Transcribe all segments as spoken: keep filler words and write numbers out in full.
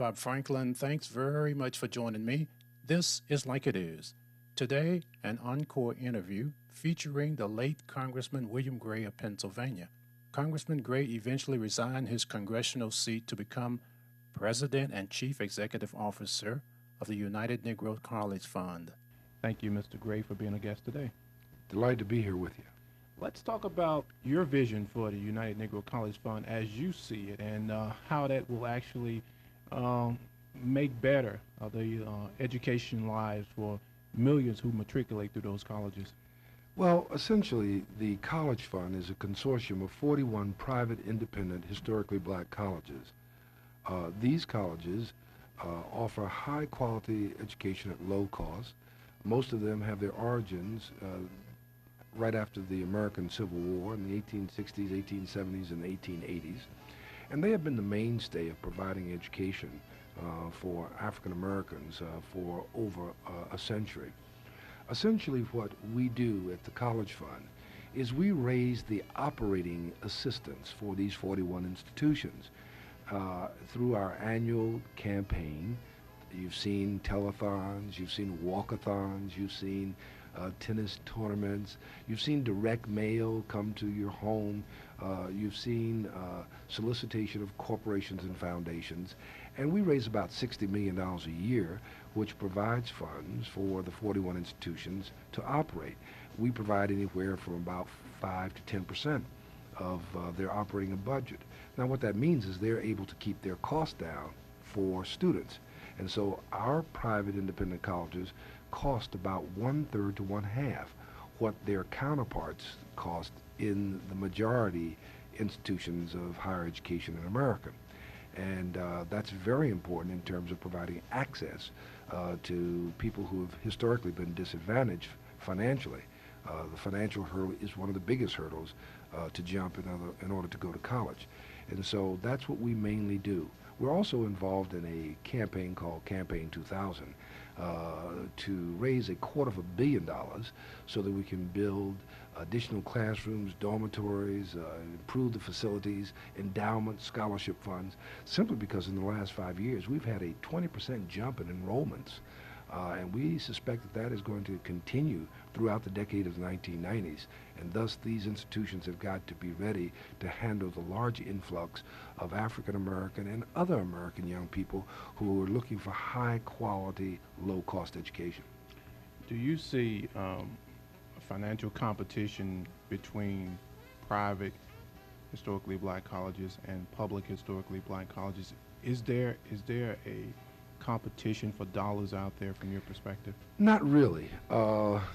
Bob Franklin. Thanks very much for joining me. This is Like It Is. Today, an encore interview featuring the late Congressman William Gray of Pennsylvania. Congressman Gray eventually resigned his congressional seat to become President and Chief Executive Officer of the United Negro College Fund. Thank you, Mister Gray, for being a guest today. Delighted to be here with you. Let's talk about your vision for the United Negro College Fund as you see it, and uh, how that will actually um, make better uh, the uh, education lives for millions who matriculate through those colleges. Well, essentially, the College Fund is a consortium of forty-one private, independent, historically black colleges. Uh, these colleges uh, offer high-quality education at low cost. Most of them have their origins uh, right after the American Civil War in the eighteen sixties, eighteen seventies, and eighteen eighties. And they have been the mainstay of providing education uh, for African Americans uh, for over uh, a century. Essentially, what we do at the College Fund is we raise the operating assistance for these forty-one institutions uh, through our annual campaign. You've seen telethons, you've seen walkathons, you've seen Uh, tennis tournaments, you've seen direct mail come to your home, uh, you've seen uh, solicitation of corporations and foundations, and we raise about sixty million dollars a year, which provides funds for the forty-one institutions to operate. We provide anywhere from about five to ten percent of uh, their operating budget. Now what that means is they're able to keep their costs down for students. And so our private independent colleges cost about one-third to one-half what their counterparts cost in the majority institutions of higher education in America. And uh, that's very important in terms of providing access uh, to people who have historically been disadvantaged financially. Uh, the financial hurdle is one of the biggest hurdles uh, to jump in, other, in order to go to college. And so that's what we mainly do. We're also involved in a campaign called Campaign two thousand uh, to raise a quarter of a billion dollars so that we can build additional classrooms, dormitories, uh, improve the facilities, endowments, scholarship funds, simply because in the last five years we've had a twenty percent jump in enrollments. Uh, and we suspect that that is going to continue throughout the decade of the nineteen nineties, and thus these institutions have got to be ready to handle the large influx of African American and other American young people who are looking for high quality, low cost education. Do you see um, financial competition between private historically black colleges and public historically black colleges? Is there is there a competition for dollars out there from your perspective? Not really. Uh, uh,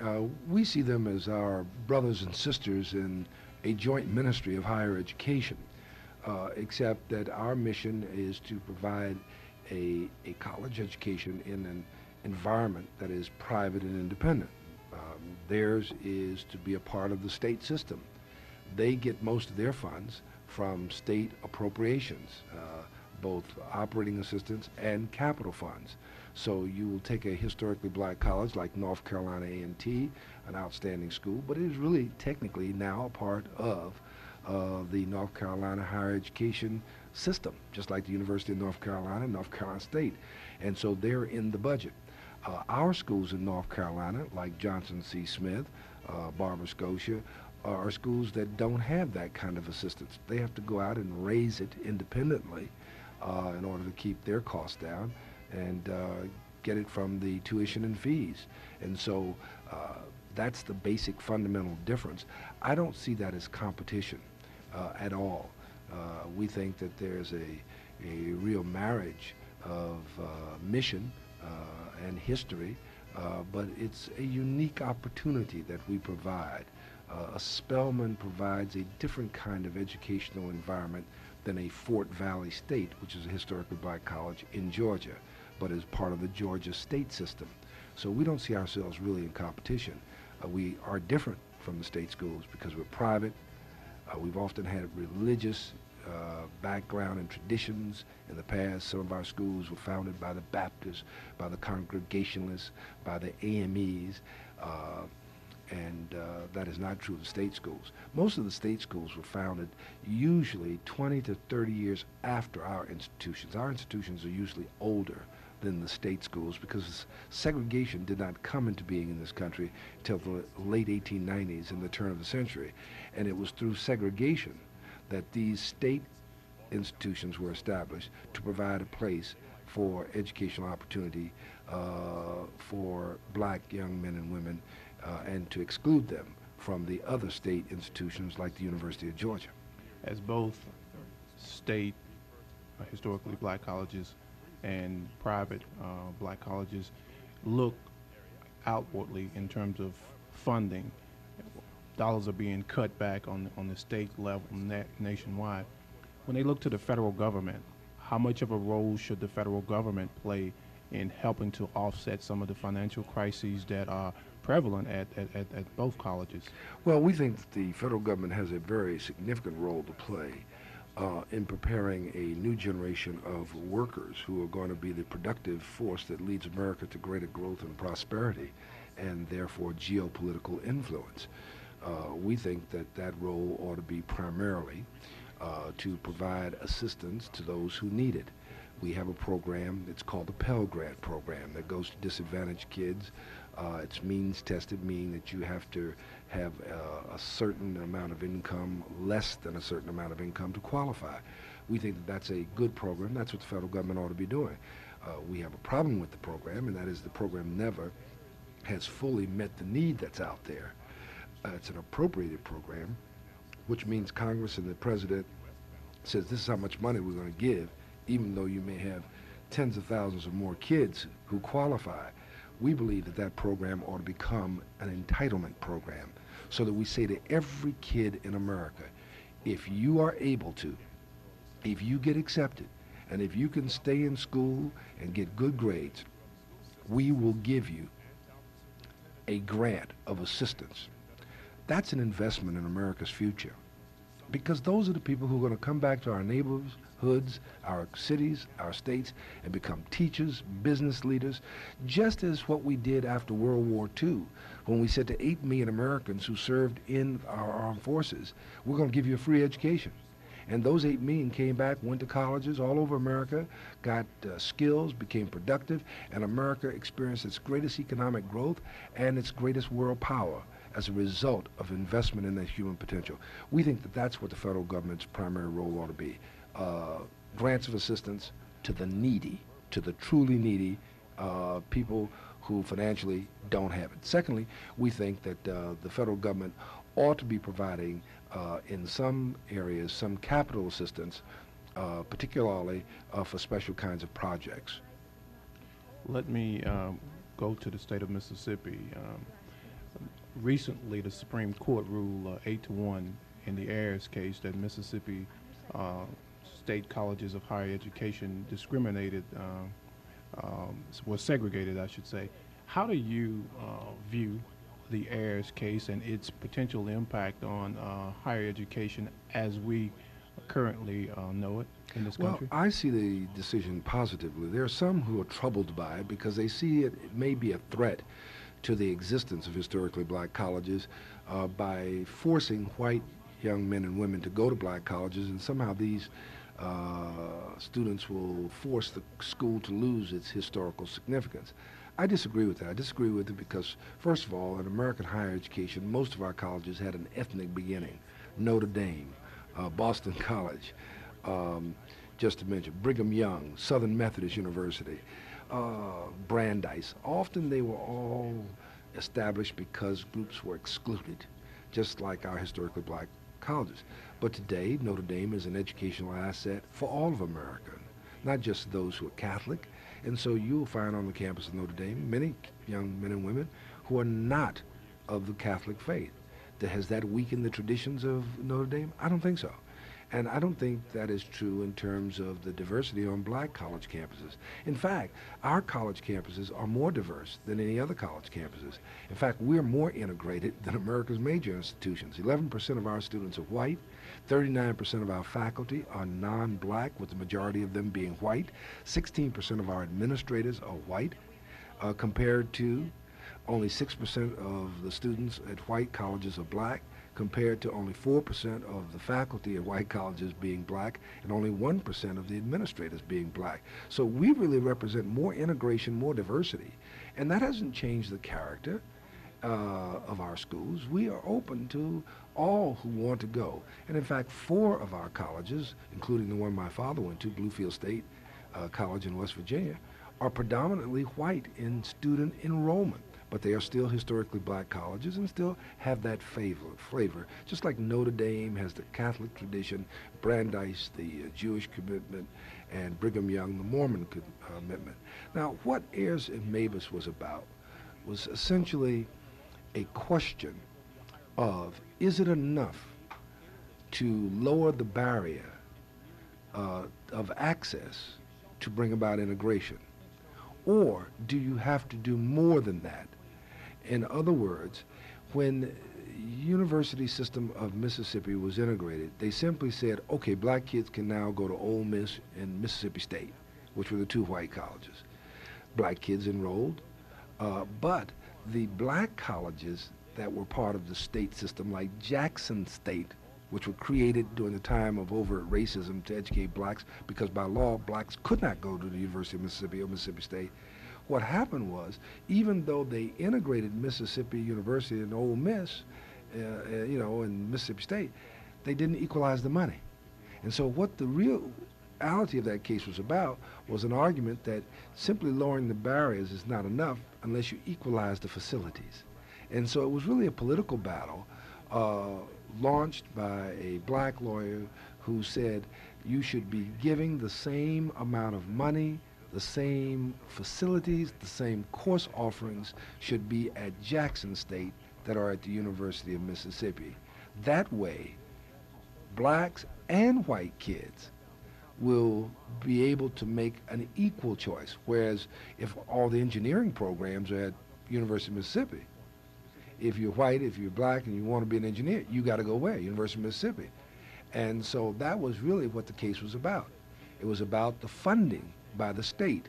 we see them as our brothers and sisters in a joint ministry of higher education, uh, except that our mission is to provide a, a college education in an environment that is private and independent. Um, theirs is to be a part of the state system. They get most of their funds from state appropriations, uh, both operating assistance and capital funds. So you will take a historically black college like North Carolina A and T, an outstanding school, but it is really technically now a part of uh, the North Carolina higher education system, just like the University of North Carolina and North Carolina State. And so they're in the budget. Uh, our schools in North Carolina, like Johnson C. Smith, uh, Barber Scotia, are schools that don't have that kind of assistance. They have to go out and raise it independently Uh, in order to keep their costs down and uh, get it from the tuition and fees. And so uh, that's the basic fundamental difference. I don't see that as competition uh, at all. Uh, we think that there's a, a real marriage of uh, mission uh, and history, uh, but it's a unique opportunity that we provide. Uh, a Spelman provides a different kind of educational environment than a Fort Valley State, which is a historically black college in Georgia, but is part of the Georgia state system. So we don't see ourselves really in competition. Uh, we are different from the state schools because we're private. Uh, we've often had religious uh, background and traditions in the past. Some of our schools were founded by the Baptists, by the Congregationalists, by the A M Es. Uh, and uh, that is not true of the state schools. Most of the state schools were founded usually twenty to thirty years after our institutions. Our institutions are usually older than the state schools because segregation did not come into being in this country till the late eighteen nineties and the turn of the century. And it was through segregation that these state institutions were established to provide a place for educational opportunity uh, for black young men and women uh, and to exclude them from the other state institutions like the University of Georgia. As both state uh, historically black colleges and private uh, black colleges look outwardly in terms of funding, dollars are being cut back on, on the state level na nationwide. When they look to the federal government, how much of a role should the federal government play in helping to offset some of the financial crises that are prevalent at, at, at, at both colleges? Well, we think that the federal government has a very significant role to play uh, in preparing a new generation of workers who are going to be the productive force that leads America to greater growth and prosperity and therefore geopolitical influence. Uh, we think that that role ought to be primarily uh, to provide assistance to those who need it. We have a program that's called the Pell Grant program that goes to disadvantaged kids. Uh, it's means tested, meaning that you have to have uh, a certain amount of income, less than a certain amount of income to qualify. We think that that's a good program. That's what the federal government ought to be doing. Uh, we have a problem with the program, and that is the program never has fully met the need that's out there. Uh, it's an appropriated program, which means Congress and the President says this is how much money we're going to give, even though you may have tens of thousands or more kids who qualify. We believe that that program ought to become an entitlement program so that we say to every kid in America, if you are able to, if you get accepted, and if you can stay in school and get good grades, we will give you a grant of assistance. That's an investment in America's future, because those are the people who are going to come back to our neighborhoods, our cities, our states, and become teachers, business leaders, just as what we did after World War Two, when we said to eight million Americans who served in our armed forces, we're going to give you a free education. And those eight million came back, went to colleges all over America, got uh, skills, became productive, and America experienced its greatest economic growth and its greatest world power as a result of investment in that human potential. We think that that's what the federal government's primary role ought to be. Uh, grants of assistance to the needy, to the truly needy uh, people who financially don't have it. Secondly, we think that uh, the federal government ought to be providing uh, in some areas some capital assistance, uh, particularly uh, for special kinds of projects. Let me um, go to the state of Mississippi. Um, recently, the Supreme Court ruled uh, eight to one in the Ayers case that Mississippi uh, state colleges of higher education discriminated, uh, um, was segregated, I should say. How do you uh, view the Ayers case and its potential impact on uh, higher education as we currently uh, know it in this country? Well, I see the decision positively. There are some who are troubled by it because they see it, it may be a threat to the existence of historically black colleges uh, by forcing white young men and women to go to black colleges, and somehow these uh, students will force the school to lose its historical significance. I disagree with that. I disagree with it because, first of all, in American higher education, most of our colleges had an ethnic beginning. Notre Dame, uh, Boston College, um, just to mention, Brigham Young, Southern Methodist University, uh, Brandeis. Often they were all established because groups were excluded, just like our historically black colleges. But today, Notre Dame is an educational asset for all of America, not just those who are Catholic. And so you'll find on the campus of Notre Dame many young men and women who are not of the Catholic faith. Has that weakened the traditions of Notre Dame? I don't think so. And I don't think that is true in terms of the diversity on black college campuses. In fact, our college campuses are more diverse than any other college campuses. In fact, we're more integrated than America's major institutions. eleven percent of our students are white. thirty-nine percent of our faculty are non-black, with the majority of them being white. sixteen percent of our administrators are white, uh, compared to Only six percent of the students at white colleges are black, compared to only four percent of the faculty at white colleges being black, and only one percent of the administrators being black. So we really represent more integration, more diversity. And that hasn't changed the character uh, of our schools. We are open to all who want to go. And in fact, four of our colleges, including the one my father went to, Bluefield State uh, College in West Virginia, are predominantly white in student enrollment. But they are still historically black colleges and still have that flavor, flavor. Just like Notre Dame has the Catholic tradition, Brandeis, the uh, Jewish commitment, and Brigham Young, the Mormon commitment. Now, what Ayers and Mabus was about was essentially a question of, is it enough to lower the barrier uh, of access to bring about integration? Or do you have to do more than that? In other words, when the University System of Mississippi was integrated, they simply said, okay, black kids can now go to Ole Miss and Mississippi State, which were the two white colleges. Black kids enrolled, uh, but the black colleges that were part of the state system, like Jackson State, which were created during the time of overt racism to educate blacks, because by law, blacks could not go to the University of Mississippi or Mississippi State. What happened was, even though they integrated Mississippi University and Ole Miss, uh, uh, you know, and Mississippi State, they didn't equalize the money. And so what the reality of that case was about was an argument that simply lowering the barriers is not enough unless you equalize the facilities. And so it was really a political battle uh, launched by a black lawyer who said you should be giving the same amount of money, the same facilities, the same course offerings should be at Jackson State that are at the University of Mississippi. That way, blacks and white kids will be able to make an equal choice, whereas if all the engineering programs are at University of Mississippi, if you're white, if you're black, and you want to be an engineer, you got to go where? University of Mississippi. And so that was really what the case was about. It was about the funding by the state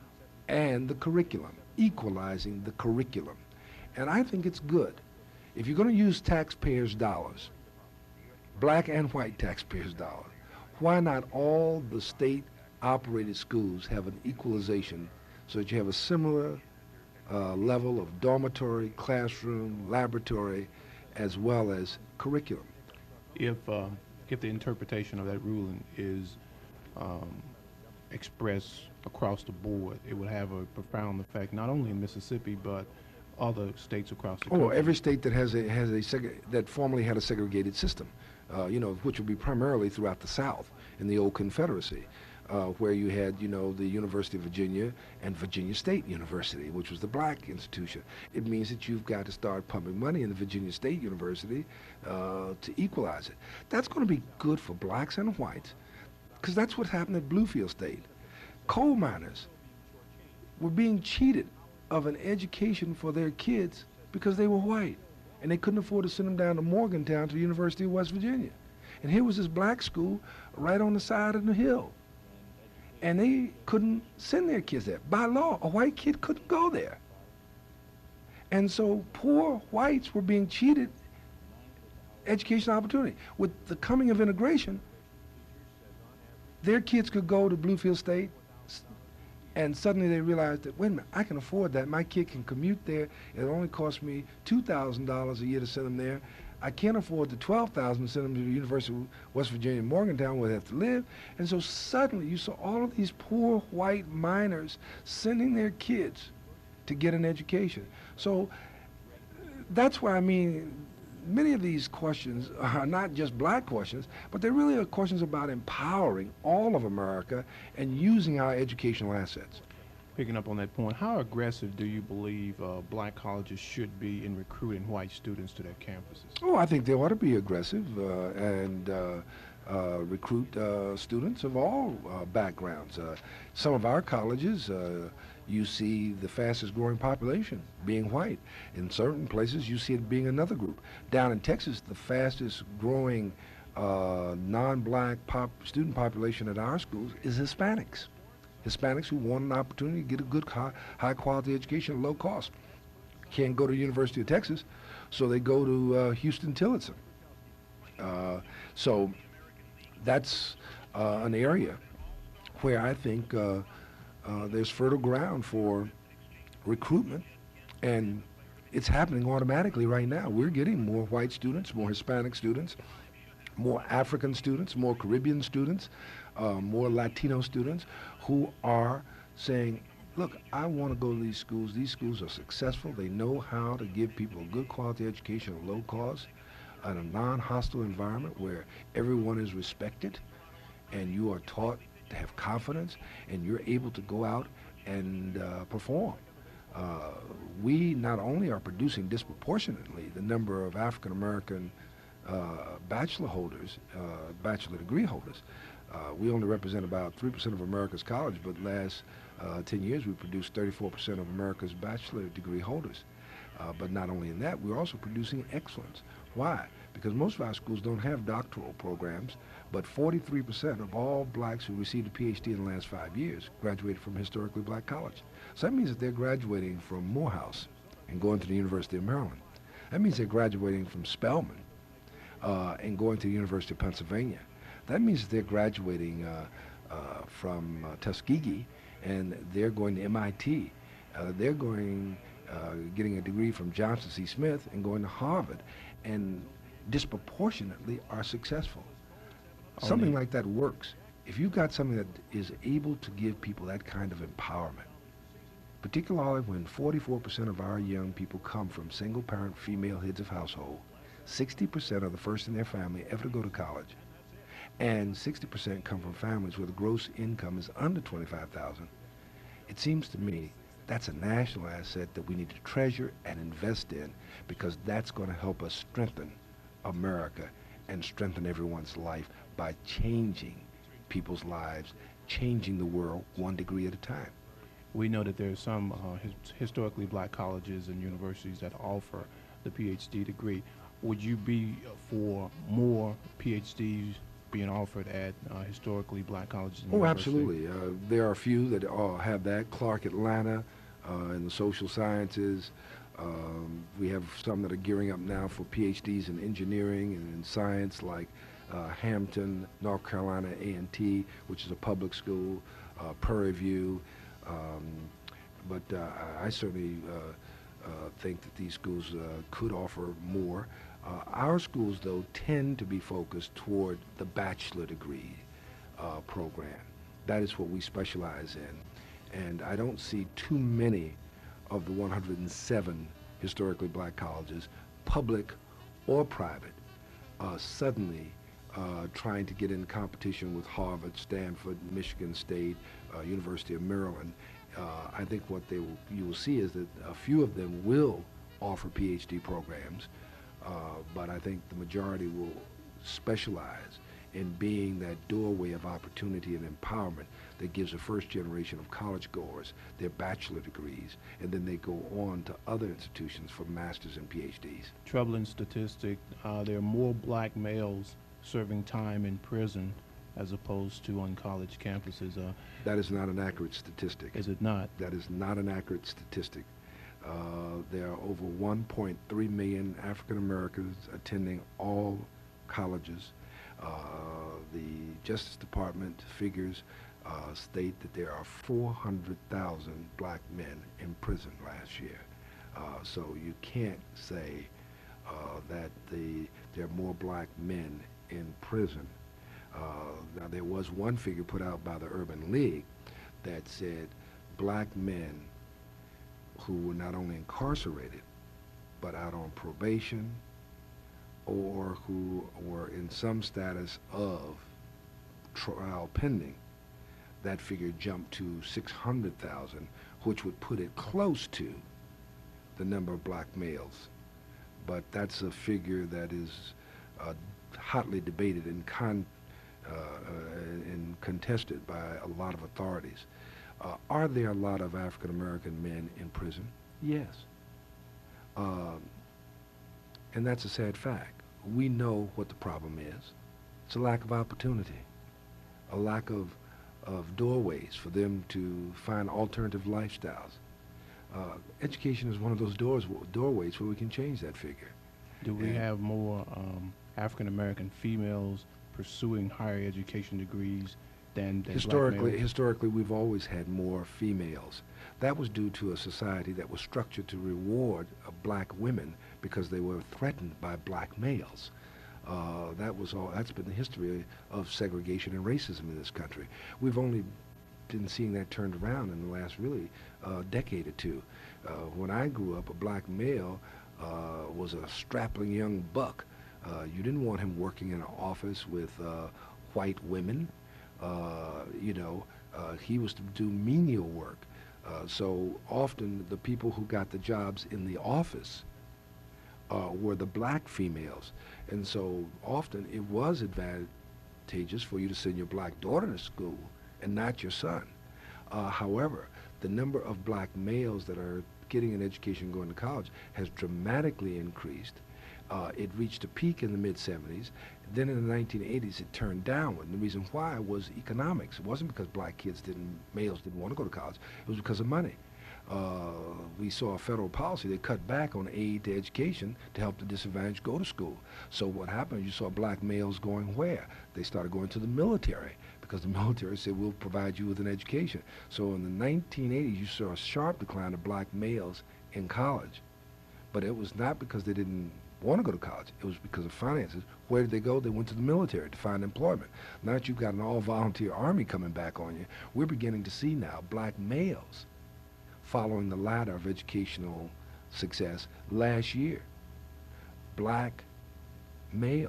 and the curriculum, equalizing the curriculum. And I think it's good. If you're going to use taxpayers' dollars, black and white taxpayers' dollars, why not all the state-operated schools have an equalization so that you have a similar uh, level of dormitory, classroom, laboratory, as well as curriculum? If, uh, if the interpretation of that ruling is um, expressed across the board, it would have a profound effect not only in Mississippi but other states across the country. Oh, every state that has a has a seg- that formerly had a segregated system, uh, you know, which would be primarily throughout the South in the old Confederacy, uh, where you had, you know, the University of Virginia and Virginia State University, which was the black institution. It means that you've got to start pumping money in the Virginia State University uh, to equalize it. That's going to be good for blacks and whites, because that's what happened at Bluefield State. Coal miners were being cheated of an education for their kids because they were white, and they couldn't afford to send them down to Morgantown to the University of West Virginia. And here was this black school right on the side of the hill, and they couldn't send their kids there. By law, a white kid couldn't go there. And so poor whites were being cheated education opportunity. With the coming of integration, their kids could go to Bluefield State, and suddenly they realized that, wait a minute, I can afford that. My kid can commute there. It only costs me two thousand dollars a year to send them there. I can't afford the twelve thousand dollars to send them to the University of West Virginia in Morgantown where they have to live. And so suddenly you saw all of these poor white miners sending their kids to get an education. So that's why, I mean, many of these questions are not just black questions, but they really are questions about empowering all of America and using our educational assets. Picking up on that point, how aggressive do you believe uh, black colleges should be in recruiting white students to their campuses? Oh, I think they ought to be aggressive uh, and uh, uh, recruit uh, students of all uh, backgrounds. Uh, some of our colleges, uh, you see the fastest growing population being white. In certain places, you see it being another group. Down in Texas, the fastest growing uh, non-black pop student population at our schools is Hispanics. Hispanics who want an opportunity to get a good, high, high quality education at low cost. can't go to the University of Texas, so they go to uh, Houston Tillotson. Uh, so that's uh, an area where I think uh, uh, there's fertile ground for recruitment, and it's happening automatically right now. We're getting more white students, more Hispanic students, more African students, more Caribbean students, uh, more Latino students who are saying, look, I want to go to these schools. These schools are successful. They know how to give people a good quality education at low cost, in a non-hostile environment where everyone is respected and you are taught to have confidence and you're able to go out and uh, perform. Uh, we not only are producing disproportionately the number of African American uh, bachelor holders, uh, bachelor degree holders. Uh, we only represent about three percent of America's college, but last uh, ten years we produced thirty-four percent of America's bachelor degree holders. Uh, but not only in that, we're also producing excellence. Why? Because most of our schools don't have doctoral programs, but forty-three percent of all blacks who received a P H D in the last five years graduated from historically black college. So that means that they're graduating from Morehouse and going to the University of Maryland. That means they're graduating from Spelman uh, and going to the University of Pennsylvania. That means that they're graduating uh, uh, from uh, Tuskegee and they're going to M I T. Uh, they're going, uh, getting a degree from Johnson C. Smith and going to Harvard, and disproportionately are successful. Only Something like that works. If you've got something that is able to give people that kind of empowerment, particularly when forty-four percent of our young people come from single-parent female heads of household, sixty percent are the first in their family ever to go to college, and sixty percent come from families where the gross income is under twenty-five thousand dollars, it seems to me that's a national asset that we need to treasure and invest in, because that's going to help us strengthen America and strengthen everyone's life by changing people's lives, changing the world one degree at a time. We know that there are some uh, his, historically black colleges and universities that offer the P H D degree. Would you be for more P H Ds being offered at uh, historically black colleges and Oh, universities? absolutely. Uh, there are a few that uh, have that. Clark Atlanta uh, in the social sciences. Um, we have some that are gearing up now for P H Ds in engineering and in science, like uh, Hampton, North Carolina A and T, which is a public school, uh, Prairie View. Um, but uh, I certainly uh, uh, think that these schools uh, could offer more. Uh, our schools, though, tend to be focused toward the bachelor degree uh, program. That is what we specialize in. And I don't see too many of the one hundred seven historically black colleges, public or private, uh, suddenly uh, trying to get in competition with Harvard, Stanford, Michigan State, uh, University of Maryland. Uh, I think what they will, you will see is that a few of them will offer P H D programs, uh, but I think the majority will specialize in being that doorway of opportunity and empowerment that gives the first generation of college goers their bachelor degrees, and then they go on to other institutions for masters and P H Ds. Troubling statistic, uh, there are more black males serving time in prison as opposed to on college campuses. Uh, That is not an accurate statistic. is it not? That is not an accurate statistic. Uh, there are over one point three million African Americans attending all colleges. Uh, the Justice Department figures uh, state that there are four hundred thousand black men in prison last year. Uh, so you can't say uh, that the, there are more black men in prison. Uh, now, there was one figure put out by the Urban League that said black men who were not only incarcerated, but out on probation, or who were in some status of trial pending, that figure jumped to six hundred thousand, which would put it close to the number of black males. But that's a figure that is uh, hotly debated and, con uh, uh, and contested by a lot of authorities. Uh, are there a lot of African American men in prison? Yes. Um, and that's a sad fact. We know what the problem is. It's a lack of opportunity, a lack of, of doorways for them to find alternative lifestyles. Uh, education is one of those doors, doorways where we can change that figure. Do we And have more um, African American females pursuing higher education degrees than, than black historically, males? historically, we've always had more females. That was due to a society that was structured to reward uh, black women because they were threatened by black males. Uh, that was all. That's been the history of segregation and racism in this country. We've only been seeing that turned around in the last really uh, decade or two. Uh, when I grew up, a black male uh, was a strapping young buck. Uh, you didn't want him working in an office with uh, white women. Uh, you know, uh, he was to do menial work. Uh, so often the people who got the jobs in the office uh, were the black females. And so often it was advantageous for you to send your black daughter to school and not your son. Uh, however, the number of black males that are getting an education going to college has dramatically increased. Uh, it reached a peak in the mid seventies. Then in the nineteen eighties, it turned downward. And the reason why was economics. It wasn't because black kids didn't, males didn't want to go to college. It was because of money. Uh, we saw a federal policy that cut back on aid to education to help the disadvantaged go to school. So what happened, you saw black males going where? They started going to the military because the military said, we'll provide you with an education. So in the nineteen eighties, you saw a sharp decline of black males in college. But it was not because they didn't want to go to college. It was because of finances. Where did they go? They went to the military to find employment. Now that you've got an all-volunteer army coming back on you, we're beginning to see now black males following the ladder of educational success. Last year, black males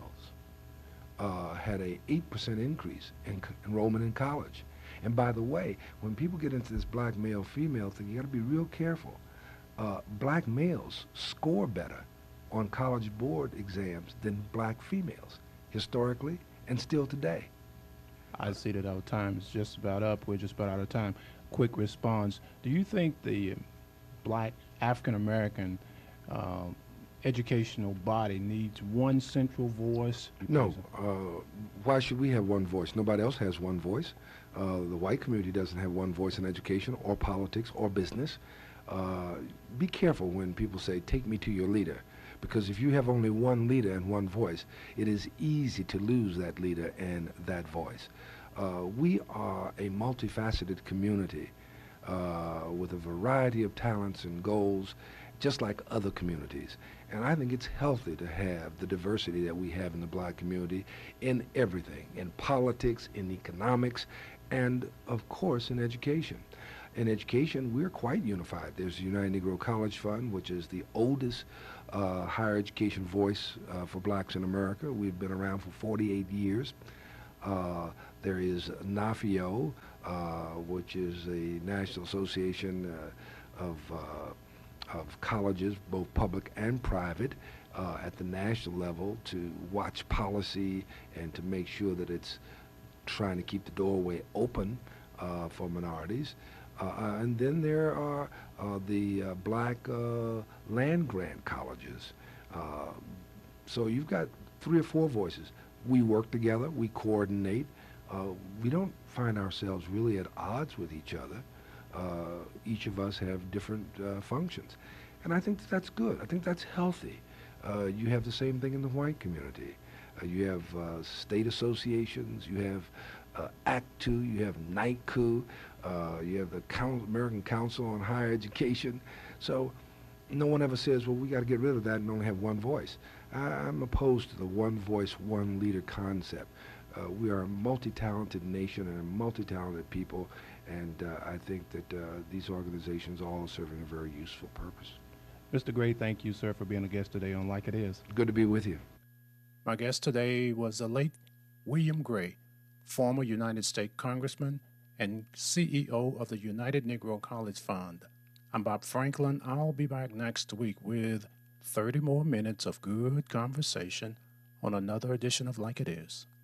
uh, had a eight percent increase in enrollment in college. And by the way, when people get into this black male-female thing, you got to be real careful. Uh, black males score better on college board exams than black females, historically and still today. I see that our time is just about up. We're just about out of time. Quick response. Do you think the black African-American uh, educational body needs one central voice? No. Uh, why should we have one voice? Nobody else has one voice. Uh, the white community doesn't have one voice in education or politics or business. Uh, be careful when people say, take me to your leader. Because if you have only one leader and one voice, it is easy to lose that leader and that voice. Uh, we are a multifaceted community uh, with a variety of talents and goals, just like other communities. And I think it's healthy to have the diversity that we have in the black community in everything, in politics, in economics, and of course in education. In education, we're quite unified. There's the United Negro College Fund, which is the oldest uh, higher education voice uh, for blacks in America. We've been around for forty-eight years. Uh, there is NAFIO, uh, which is a National Association uh, of, uh, of colleges, both public and private, uh, at the national level to watch policy and to make sure that it's trying to keep the doorway open uh, for minorities. Uh, and then there are uh, the uh, black uh, land-grant colleges. Uh, so you've got three or four voices. We work together, we coordinate. Uh, we don't find ourselves really at odds with each other. Uh, each of us have different uh, functions. And I think that that's good. I think that's healthy. Uh, you have the same thing in the white community. Uh, you have uh, state associations, you have uh, Act Two, you have NICU, uh, you have the Council, American Council on Higher Education. So no one ever says, well, we got to get rid of that and only have one voice. I, I'm opposed to the one voice, one leader concept. Uh, we are a multi-talented nation and a multi-talented people, and uh, I think that uh, these organizations are all serving a very useful purpose. Mister Gray, thank you, sir, for being a guest today on Like It Is. Good to be with you. My guest today was the late William Gray, former United States Congressman and C E O of the United Negro College Fund. I'm Bob Franklin. I'll be back next week with thirty more minutes of good conversation on another edition of Like It Is.